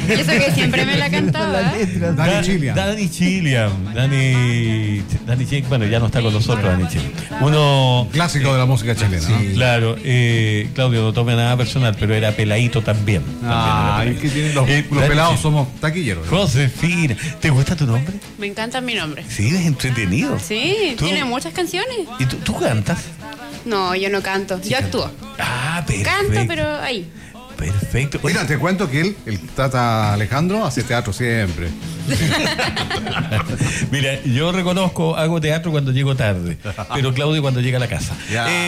Eso que siempre me la cantaba. Dani Chilian. Dani Chilian, bueno, ya no está con nosotros Dani Chilian. Uno clásico de la música chilena. Sí, ¿no? Claro, Claudio, no tome nada personal, pero era peladito también. Que tienen los pelados somos taquilleros. Josefina, ¿te gusta tu nombre? Me encanta mi nombre. Sí, es entretenido. Sí, tiene muchas canciones. ¿Y tú cantas? No, yo no canto, yo actúo. Ah, perfecto. Canto, pero ahí. Perfecto. Mira, te cuento que el Tata Alejandro hace teatro siempre. Mira, yo reconozco, hago teatro cuando llego tarde, pero Claudio cuando llega a la casa.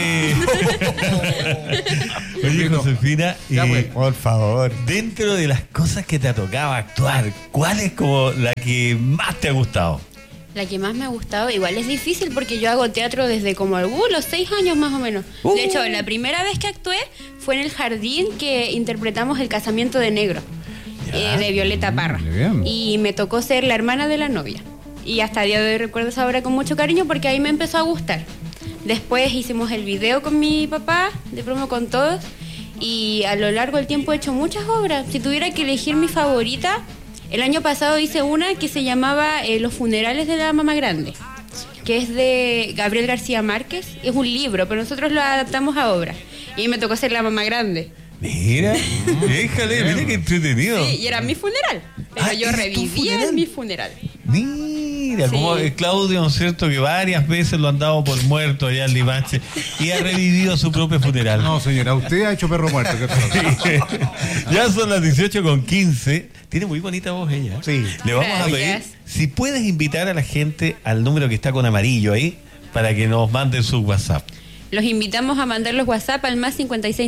Oye, Josefina, por favor, dentro de las cosas que te ha tocado actuar, ¿cuál es como la que más te ha gustado? La que más me ha gustado, igual es difícil porque yo hago teatro desde como los 6 años más o menos. De hecho, la primera vez que actué fue en el jardín que interpretamos El casamiento de negro, de Violeta Parra. Y me tocó ser la hermana de la novia. Y hasta el día de hoy recuerdo esa obra con mucho cariño porque ahí me empezó a gustar. Después hicimos el video con mi papá, de promo con todos. Y a lo largo del tiempo he hecho muchas obras. Si tuviera que elegir mi favorita... El año pasado hice una que se llamaba Los funerales de la mamá grande, que es de Gabriel García Márquez. Es un libro, pero nosotros lo adaptamos a obra. Y me tocó ser la mamá grande. Mira, déjale, mira qué entretenido. Sí, y era mi funeral, pero yo revivía en mi funeral. Mira, como Claudio, ¿no es cierto? Que varias veces lo han dado por muerto allá en Limache y ha revivido su propio funeral. No, señora, usted ha hecho perro muerto. Ya son las 18:15. Tiene muy bonita voz ella. Sí. Le vamos a pedir, si puedes invitar a la gente al número que está con amarillo ahí, para que nos manden su WhatsApp. Los invitamos a mandar los WhatsApp al más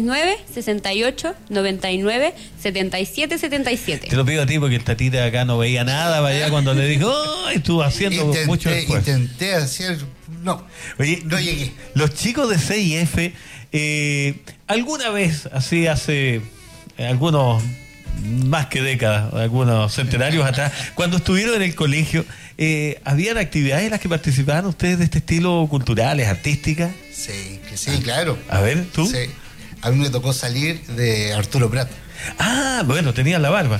569-68-99-77-77. Te lo pido a ti porque el tatita de acá no veía nada para allá cuando le dijo, estuvo haciendo mucho esfuerzo. Intenté hacer, no llegué. Los chicos de CIF, alguna vez, así hace algunos más que décadas, algunos centenarios atrás, cuando estuvieron en el colegio, ¿habían actividades en las que participaban ustedes de este estilo, culturales, artísticas? Sí, claro. A ver, ¿tú? Sí. A mí me tocó salir de Arturo Prat. Ah, bueno, tenías la barba.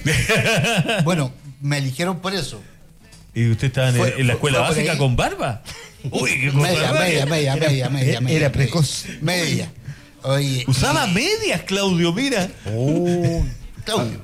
Bueno, me eligieron por eso. ¿Y usted estaba en la escuela básica con barba? Uy, qué cosa. Media. Era precoz. Media. Oye, usaba medias, Claudio, mira. Claudio.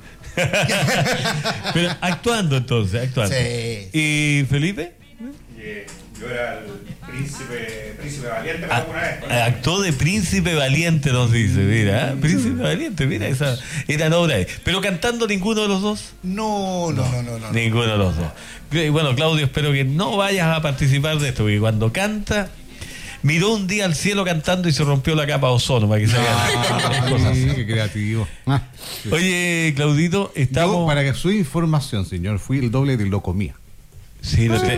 Pero actuando entonces, Sí. ¿Y Felipe? Yo era el príncipe valiente alguna vez. Actuó de príncipe valiente, nos dice, mira, príncipe valiente, mira, esa era obra de. Pero cantando ninguno de los dos. No. Ninguno de los dos. Y bueno, Claudio, espero que no vayas a participar de esto, porque cuando canta, miró un día al cielo cantando y se rompió la capa de ozono para que se haga. Sí, qué creativo. Oye, Claudito, estamos. Yo, para que su información, señor, fui el doble de lo comía. Sí, pues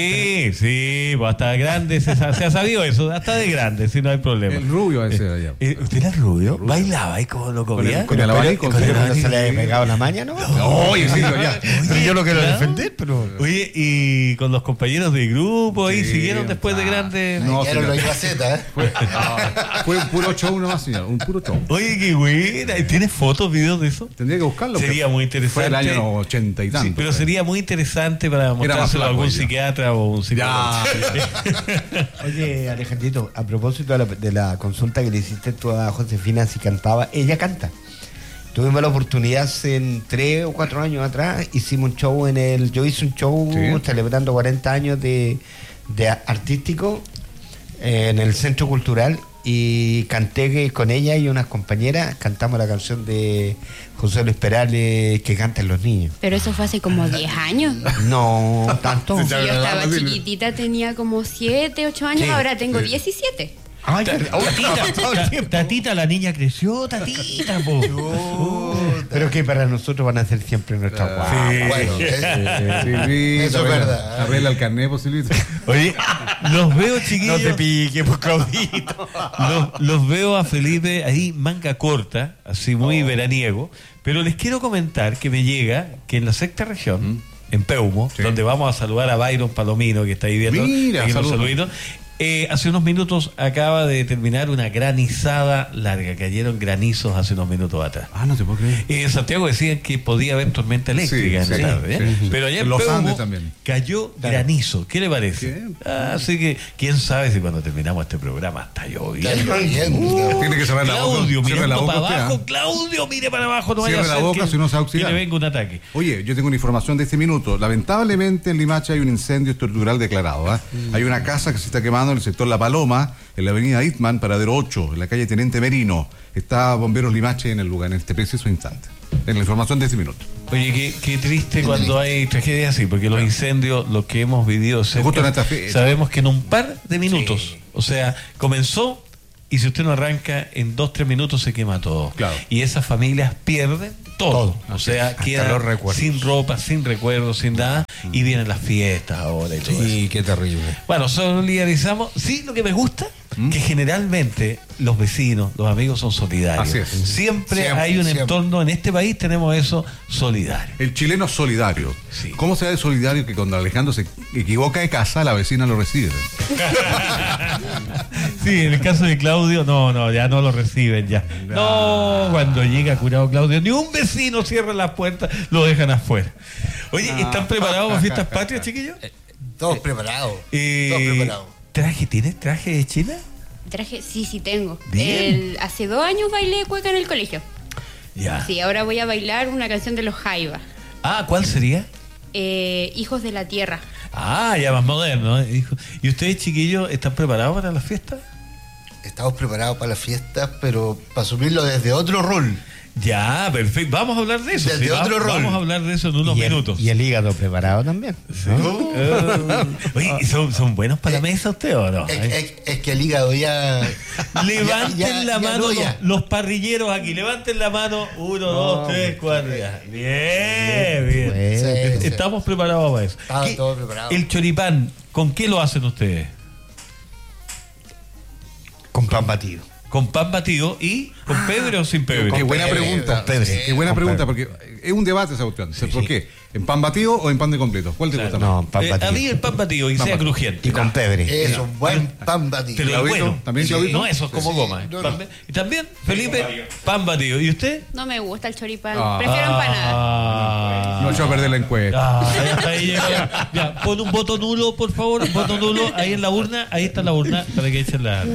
hasta grande se ha sabido eso, hasta de grande, si no hay problema. El rubio ese de allá. ¿Usted era rubio? ¿Bailaba y cómo lo comía? Con el abanico. ¿No se le había pegado la maña, no? Oye, sí, ya. Yo lo quiero defender, pero... Oye, y con los compañeros de grupo ahí siguieron después de grande. No, quiero lo Ibaceta, Fue un puro show nomás, señor, un puro show. Oye, qué buena. ¿Tienes fotos, videos de eso? Tendría que buscarlo. Sería muy interesante. Fue el año 80 y tanto. Sí, pero sería muy interesante para mostrárselo a algún psiquiatra o un psicólogo. Oye, Alejandrito, a propósito de la consulta que le hiciste tú a Josefina si cantaba, ella canta. Tuvimos la oportunidad hace 3 o 4 años atrás, hicimos un show yo hice un show celebrando 40 años de artístico en el Centro Cultural y canté con ella y unas compañeras, cantamos la canción de José Luis Perales, que cantan los niños. Pero eso fue hace como 10 años. No, tanto. Sí, yo estaba chiquitita, tenía como 7, 8 años, ahora tengo 17. Ay, Tatita, la niña creció, Tatita, po. Pero que para nosotros van a ser siempre nuestra guapa. Bueno, eso es verdad. Arregla el carnet, Silvito. Oye, los veo, chiquillos. No te piques, pues, Claudito. Los veo a Felipe ahí, manga corta, así muy veraniego. Pero les quiero comentar que me llega que en la sexta región, en Peumo, donde vamos a saludar a Byron Palomino, que está ahí viendo. Mira, saluditos. Hace unos minutos acaba de terminar una granizada larga. Cayeron granizos hace unos minutos atrás. No te puedo creer. En Santiago decían que podía haber tormenta eléctrica en la tarde. Sí. Pero ayer En los Andes también. cayó granizo. ¿Qué le parece? Así que quién sabe si cuando terminamos este programa está lloviendo. Tiene que cerrar la boca. Claudio, Cierre la mirando boca para usted, abajo. Claudio, mire para abajo. No vaya Cierre a la ser boca, si no se va a que oxidar. le venga un ataque. Oye, yo tengo una información de este minuto. Lamentablemente en Limache hay un incendio estructural declarado. Hay una casa que se está quemando en el sector La Paloma, en la avenida Itman, paradero 8, en la calle Teniente Merino. Está Bomberos Limache en el lugar, en este preciso instante. En la información de este minuto. Oye, qué triste cuando hay tragedias así, porque los incendios, lo que hemos vivido Justo en cerca, esta fecha. sabemos que en un par de minutos, o sea, comenzó y si usted no arranca, en 2-3 minutos se quema todo. Claro. Y esas familias pierden todo. O sea, hasta quedan los recuerdos. sin ropa, sin recuerdos, sin nada, y vienen las fiestas ahora y todo eso. Sí, qué terrible. Bueno, solidarizamos. Sí, lo que me gusta, que generalmente los vecinos, los amigos son solidarios. Así es. Siempre hay un entorno, en este país tenemos eso, solidario. El chileno solidario. Sí. ¿Cómo se da de solidario que cuando Alejandro se equivoca de casa, la vecina lo recibe? Sí, en el caso de Claudio, no, ya no lo reciben ya. No, cuando llega curado Claudio, ni un vecino cierra las puertas, lo dejan afuera. Oye, ¿están preparados para fiestas patrias, chiquillos? Todos preparados. Todos preparados. ¿Tienes traje de China? Traje, sí tengo. Bien. Hace 2 años bailé cueca en el colegio. Ya. Sí, ahora voy a bailar una canción de los Jaivas. ¿Cuál sería? Hijos de la Tierra. Ya más moderno. ¿Y ustedes, chiquillos, están preparados para las fiestas? Estamos preparados para las fiestas, pero para asumirlo desde otro rol. Ya, perfecto. Vamos a hablar de eso. Desde otro rol. Vamos a hablar de eso en unos minutos. Y el hígado preparado también. Sí. Oye, ¿son buenos para la mesa ustedes o no? Es que el hígado ya... Levanten la mano no, ya. los parrilleros aquí. Levanten la mano. 1, 2, 3, 4. Ya. Bien. Sí. Estamos preparados para eso. Estamos todos preparados. El choripán, ¿con qué lo hacen ustedes? Con pan batido. ¿Con pan batido y con pebre o sin pebre? Qué buena pregunta. Qué buena pregunta, porque es un debate esa cuestión. ¿Por qué? ¿En pan batido o en pan de completo? ¿Cuál te gusta más? No, pan batido. A mí el pan batido y Pan sea batido. crujiente. Y con pebre. Eso, buen pan batido. Pero Claudito, bueno, ¿también, sí, Claudito? no, eso es como Sí, goma. no, Pan- no. Y también, Felipe, pan batido. ¿Y usted? No me gusta el choripán. Ah. Prefiero empanada. No echó a perder la encuesta. Ahí llegó. Ya, pon un voto nulo, por favor. Un voto nulo ahí en la urna. Ahí está la urna para que echen la.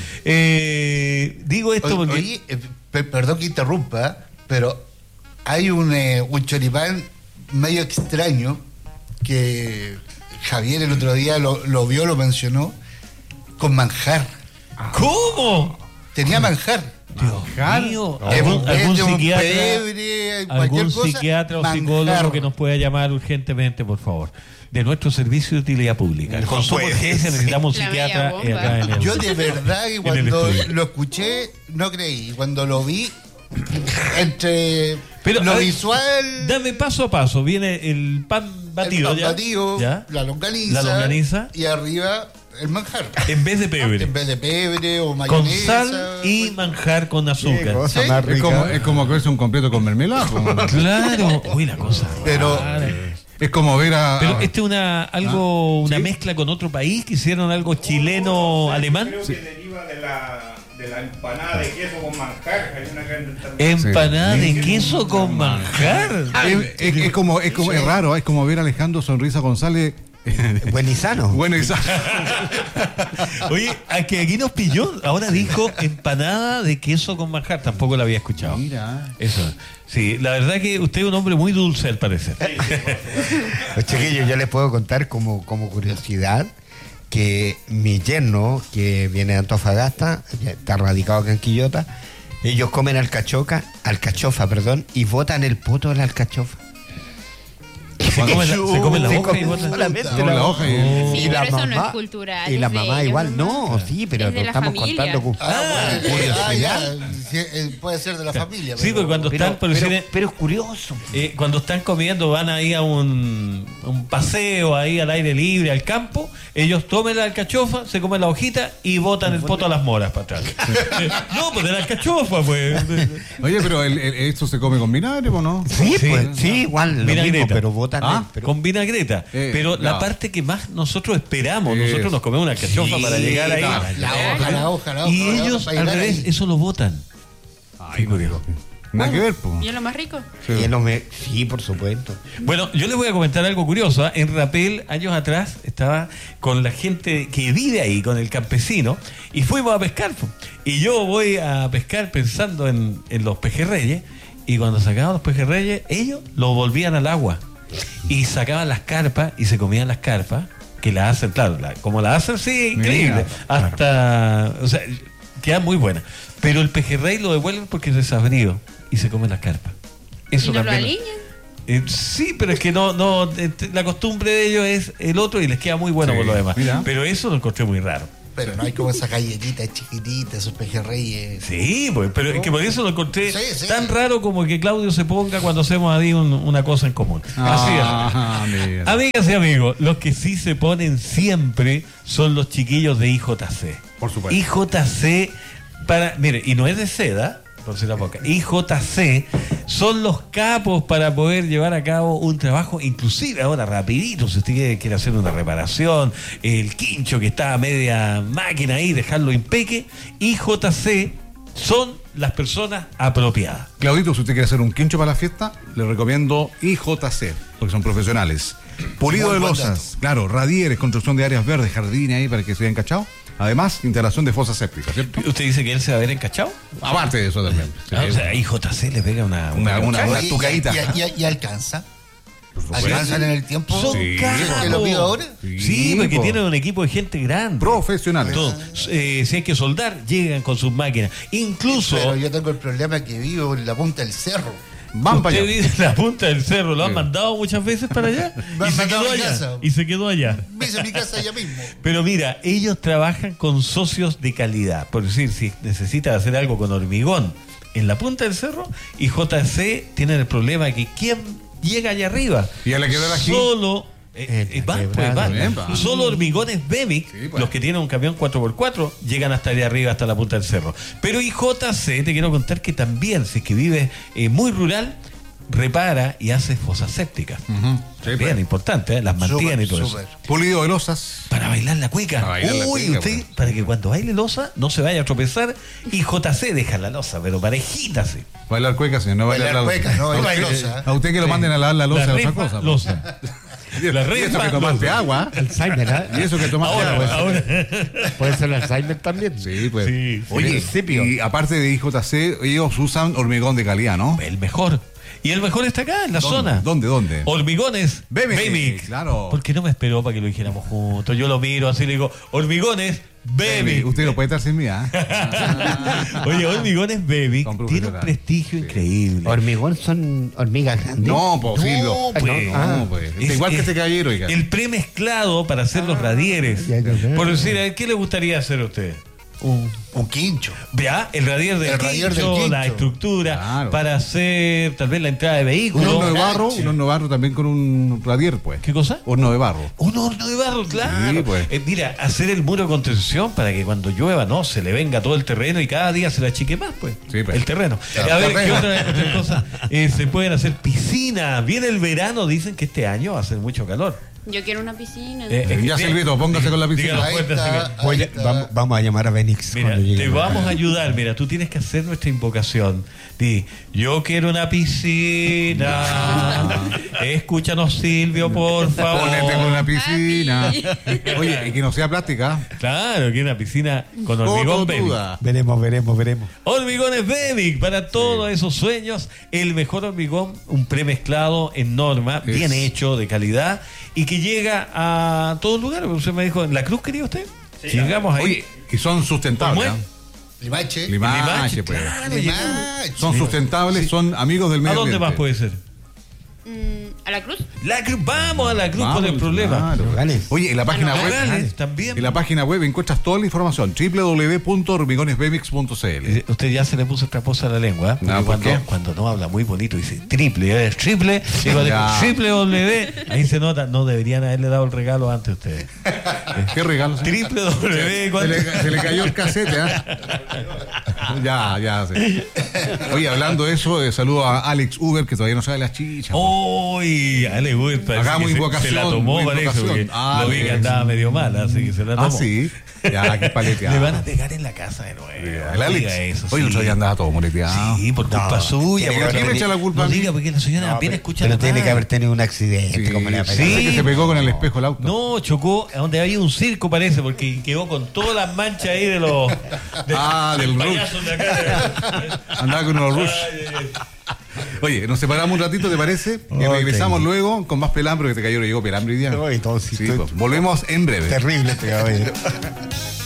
Digo esto porque. Oye, perdón que interrumpa, pero hay un choripán medio extraño que Javier el otro día lo vio, lo mencionó, con manjar. ¿Cómo? Tenía manjar. Dios mío. Es ¿Algún de un psiquiatra? pebre, cualquier ¿Algún cosa, psiquiatra o manjar. psicólogo que nos pueda llamar urgentemente, por favor? De nuestro servicio de utilidad pública. Con su urgencia necesitamos un La psiquiatra media bomba. acá en el. Yo de verdad que el cuando estudio. lo escuché no creí. Y cuando lo vi, entre Pero, lo a ver, visual, Dame paso a paso. Viene el pan batido. el pan ¿ya? batido, ¿Ya? la longaniza, La longaniza. y arriba el manjar. En vez de pebre. En vez de pebre o Con mayonesa. sal y manjar con azúcar. cosa ¿Sí? más Es rica. como comerse un completo con mermelada. Claro. Uy, la cosa. Pero- rara. Es como ver a... Pero este es una mezcla con otro país que hicieron algo chileno alemán. Creo que deriva de la empanada de queso con manjar. Hay una gran Empanada de queso con manjar. Es como es raro, es como ver a Alejandro Sonrisa González. Buen y sano. Bueno, y Oye, a que aquí nos pilló. Ahora dijo empanada de queso con manjar. Tampoco la había escuchado. Mira. Eso. Sí, la verdad que usted es un hombre muy dulce al parecer. Pues, chiquillos, yo les puedo contar como curiosidad que mi yerno, que viene de Antofagasta, ya está radicado acá en Quillota, ellos comen alcachofa, y botan el poto de la alcachofa. Se comen la hoja y botan. solamente No, la hoja y- Sí, y la pero eso no mamá- es cultural. Y la es de mamá ellos igual, nomás. no, sí, pero Es de lo la estamos familia. contando con bueno, curiosidad. ya, puede ser de la familia. Sí, porque cuando están, pero es curioso. Cuando están comiendo, van ahí a un paseo ahí al aire libre, al campo, ellos toman la alcachofa, se comen la hojita y botan el poto a las moras para atrás. No, pues de la alcachofa, pues. Oye, pero ¿esto se come con vinagre o no? Sí, pues, sí, igual, lo Vinagreta. mismo, pero botan Con vinagreta. Pero la parte que más nosotros esperamos, nosotros nos comemos una alcachofa para llegar ahí. La hoja. Y ellos, al revés, eso lo botan. Ay, curioso. Nada que ver, pues. ¿Y es lo más rico? Sí, por supuesto. Bueno, yo les voy a comentar algo curioso. En Rapel, años atrás, estaba con la gente que vive ahí, con el campesino, y fuimos a pescar. Y yo voy a pescar pensando en los pejerreyes, y cuando sacaban los pejerreyes, ellos los volvían al agua. Y sacaban las carpas y se comían las carpas, que las hacen, claro, como las hacen, sí, increíble. Hasta, o sea, quedan muy buenas. Pero el pejerrey lo devuelven porque es desabrido y se comen las carpas. Eso ¿Y no lo también alinean? Sí, pero es que no, la costumbre de ellos es el otro y les queda muy bueno por lo demás. Mira. Pero eso lo encontré muy raro. Pero no hay como esas galletitas chiquititas, esos pejerreyes. Sí, pues, pero es que por eso lo encontré Sí. tan raro como que Claudio se ponga cuando hacemos ahí una cosa en común. Así es. Mira. Amigas y amigos, los que sí se ponen siempre son los chiquillos de IJC. Por supuesto. IJC, mire, y no es de seda, por si la poca. IJC son los capos para poder llevar a cabo un trabajo, inclusive ahora rapidito, si usted quiere hacer una reparación, el quincho que está a media máquina ahí, dejarlo impeque. IJC son las personas apropiadas. Claudito, si usted quiere hacer un quincho para la fiesta, le recomiendo IJC, porque son profesionales. Pulido Muy de buen losas, claro, radieres, construcción de áreas verdes, jardines ahí para que se vean cachados. Además, instalación de fosas sépticas, ¿cierto? ¿Usted dice que él se va a ver encachado? Aparte de eso también. Sí, O sea, IJC le pega una Una tucadita. ¿Y alcanza? supuesto. ¿Alcanzan en el tiempo? Son Sí. caros. ¿Que lo pido ahora? Sí, porque po. tienen un equipo de gente grande. Profesionales. Todo. Si hay que soldar, llegan con sus máquinas. Incluso, Pero yo tengo el problema que vivo en la punta del cerro. Van para usted allá. vive en la punta del cerro, lo han Sí. mandado muchas veces para allá. Me Y han se mandado quedó a mi allá. casa. Y se quedó allá. Me hice mi casa allá mismo. Pero mira, ellos trabajan con socios de calidad. Por decir, si necesitas hacer algo con hormigón en la punta del cerro, y JC tienen el problema de que ¿quién llega allá arriba? ¿Y a la quebrada aquí? Solo. Quebrada, van. bien, va. Solo hormigones Bemic, Sí, pues. los que tienen un camión 4x4, llegan hasta allá arriba, hasta la punta del cerro. Pero IJC, te quiero contar que también, si es que vives muy rural, repara y hace fosas sépticas. Sí, Bien, pues. importante, las mantiene y todo Súper. eso. Pulido de losas. Para bailar la cueca. Para bailar la Uy, cueca, usted, pues. para que cuando baile losa no se vaya a tropezar, y JC deja la losa, pero parejita sí. Bailar cueca, señor, no bailar Bailar la cueca, no bailar A usted- losa. A usted que lo manden a lavar la losa La es otra refa, cosa. losa. Y La eso refa, que tomaste losa. agua. Alzheimer, ¿ah? Y eso que tomaste Ahora, agua. ahora. Puede ser Alzheimer también. Sí, pues. Sí, Oye, principio. y aparte de IJC, ellos usan hormigón de calidad, ¿no? El mejor. Y el mejor está acá, en la zona. ¿Dónde? Hormigones Bemic, Bemic. claro. Porque no me esperó para que lo dijéramos juntos. Yo lo miro así y le digo, Hormigones Bemic. Usted no puede estar sin mí, ¿ah? Oye, Hormigones Bemic Son tiene un profesionales. prestigio Sí. increíble. Hormigón son hormigas grandes. No, pues, Silvio. pues. No, pues. Es- Igual que es este caballero, oiga. El premezclado para hacer los radieres. ya. Por decir, ¿a qué le gustaría hacer a usted? Un quincho. Vea, el radier del El radier del quincho, quincho. la estructura, Claro. para hacer tal vez la entrada de Un vehículos. horno de barro, Sí. un horno de barro también con un radier, pues. ¿Qué cosa? Horno de barro. Un horno de barro, claro. Sí, pues. Mira, hacer el muro de contención para que cuando llueva no se le venga todo el terreno y cada día se le achique más, pues. Sí, pues. El terreno. Claro, A ver, terreno. ¿qué otra cosa? Se pueden hacer piscinas. Viene el verano, dicen que este año va a hacer mucho calor. Yo quiero una piscina. Ya, Silvito, póngase con la piscina. Dígalo Ahí fuerte, está. Silvio. Ahí Oye, está. vamos a llamar a Benix Mira, cuando te lleguemos. vamos a ayudar. Mira, tú tienes que hacer nuestra invocación. Di, yo quiero una piscina. Escúchanos, Silvio, por Ponete con favor. una piscina. Oye, y que no sea plástica. Claro, quiero una piscina con hormigón baby. Cototuda. Veremos. Hormigones Bemic, para todos esos sueños, el mejor hormigón, un premezclado en norma, Es- bien hecho, de calidad, y que llega a todos lugares. Usted me dijo, ¿en la Cruz quería usted? Llegamos ahí. Oye, y son sustentables. ¿Cómo ¿ah? es? Limache. Limache, pues. claro, Limache. Son sustentables, son amigos del ¿A medio dónde más ambiente. puede ser? ¿A la cruz? La cruz, vamos a la cruz con el Vamos, problema. claro. Nogales. Oye, en la página web. Nogales también. En la página web encuentras toda la información, www.hormigonesbemix.cl. Usted ya se le puso traposa a la lengua. No, Porque ¿por qué? cuando no habla muy bonito dice triple, triple, digo, Ya. triple W, ahí se nota, no deberían haberle dado el regalo antes a ustedes. ¿Qué regalo? Triple W, Se le cayó el casete, ¿ah? Ya, sí. Oye, hablando de eso, saludo a Alex Uber, que todavía no sabe las chichas. Uy, Ale, güey, parece Hagamos que invocación, se la tomó, parece, invocación. porque lo vi que Alex. andaba medio mal, así que se la tomó. Ah, sí. Ya, qué paleteado. Le van a pegar en la casa de nuevo. El Alex. Diga eso, Oye, el otro sí. día andaba todo moleteado. Sí, por culpa suya. tiene que porque- ¿Quién me echa la culpa No a mí? diga, porque la señora No, viene pero- escuchando. pero tiene mal. que haber tenido un accidente. Sí, como le ha sí, pegado. que se pegó con el espejo el auto. No, chocó a donde había un circo, parece, porque quedó con todas las manchas ahí de los. Del payasos de acá. Andaba con unos rush. Ay, ay, ay. Oye, nos separamos un ratito, ¿te parece? Y Ok. regresamos luego con más pelambre, que te cayó, llegó pelambre hoy día. Ay, todo, sí, Sí, estoy- pues, volvemos en breve. Terrible este caballero.